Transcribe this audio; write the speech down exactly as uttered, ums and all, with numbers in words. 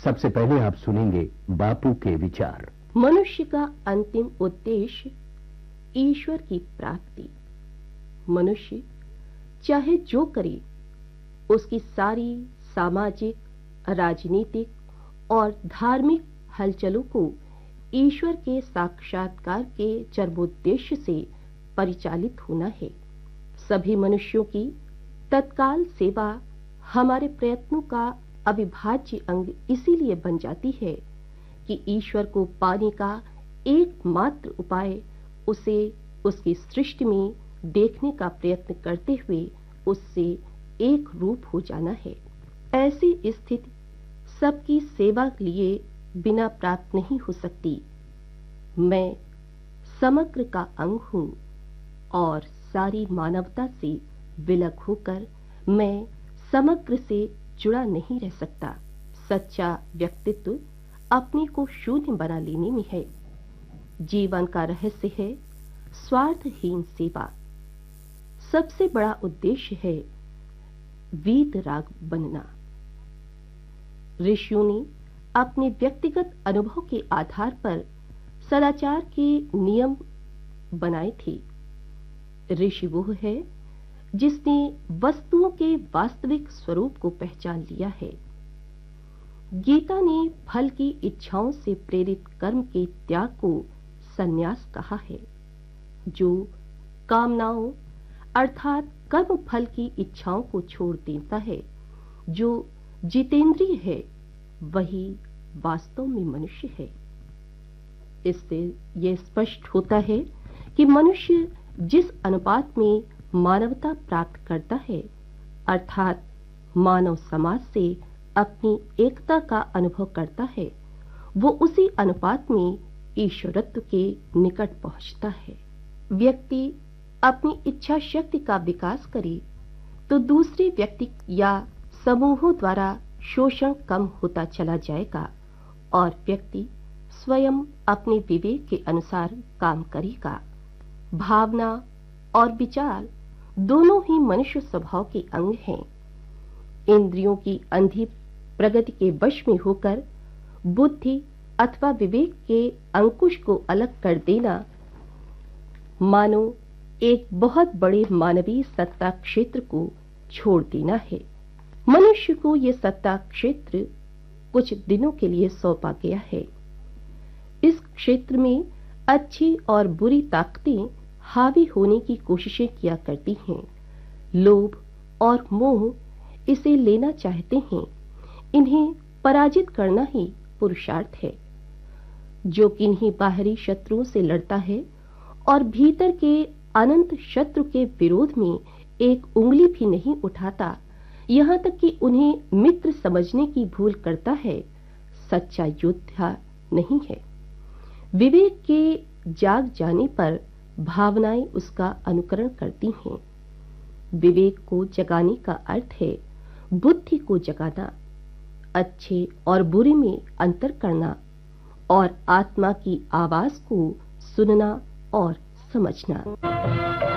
सबसे पहले आप सुनेंगे बापू के विचार। मनुष्य का अंतिम उद्देश्य ईश्वर की प्राप्ति। मनुष्य चाहे जो करे, उसकी सारी सामाजिक, राजनीतिक और धार्मिक हलचलों को ईश्वर के साक्षात्कार के चरमोद्देश्य से परिचालित होना है। सभी मनुष्यों की तत्काल सेवा हमारे प्रयत्नों का अविभाज्य अंग इसीलिए बन जाती है कि ईश्वर को पाने का एकमात्र उपाय उसे उसकी सृष्टि में देखने का प्रयत्न करते हुए उससे एक रूप हो जाना है। ऐसी स्थिति सबकी सेवा लिए बिना प्राप्त नहीं हो सकती। मैं समग्र का अंग हूं और सारी मानवता से विलग होकर मैं समग्र से जुड़ा नहीं रह सकता। सच्चा व्यक्तित्व अपने को शून्य बना लेने में है। जीवन का रहस्य है स्वार्थहीन सेवा। सबसे बड़ा उद्देश्य है वीतराग बनना। ऋषियों ने अपने व्यक्तिगत अनुभव के आधार पर सदाचार के नियम बनाए थे। ऋषि वो है जिसने वस्तुओं के वास्तविक स्वरूप को पहचान लिया है। गीता ने फल की इच्छाओं से प्रेरित कर्म के त्याग को संन्यास कहा है। जो कामनाओं अर्थात कर्म फल की इच्छाओं को छोड़ देता है, जो जितेंद्रिय है, वही वास्तव में मनुष्य है। इससे यह स्पष्ट होता है कि मनुष्य जिस अनुपात में मानवता प्राप्त करता है, अर्थात मानव समाज से अपनी एकता का अनुभव करता है, वो उसी अनुपात में ईश्वरत्व के निकट पहुंचता है। व्यक्ति अपनी इच्छा शक्ति का विकास करे तो दूसरे व्यक्ति या समूहों द्वारा शोषण कम होता चला जाएगा और व्यक्ति स्वयं अपने विवेक के अनुसार काम करेगा। भावना और विचार दोनों ही मनुष्य स्वभाव के अंग हैं। इंद्रियों की अंधी प्रगति के वश में होकर बुद्धि अथवा विवेक के अंकुश को अलग कर देना मानो एक बहुत बड़े मानवीय सत्ता क्षेत्र को छोड़ देना है। मनुष्य को यह सत्ता क्षेत्र कुछ दिनों के लिए सौंपा गया है। इस क्षेत्र में अच्छी और बुरी ताकतें हावी होने की कोशिशें किया करती हैं। लोभ और मोह इसे लेना चाहते हैं। इन्हें पराजित करना ही पुरुषार्थ है। जो किन्हीं बाहरी शत्रुओं से लड़ता है और भीतर के अनंत शत्रु के विरोध में एक उंगली भी नहीं उठाता, यहां तक कि उन्हें मित्र समझने की भूल करता है, सच्चा योद्धा नहीं है। विवेक के जाग जाने पर भावनाएं उसका अनुकरण करती हैं। विवेक को जगाने का अर्थ है बुद्धि को जगाना, अच्छे और बुरे में अंतर करना और आत्मा की आवाज को सुनना और समझना।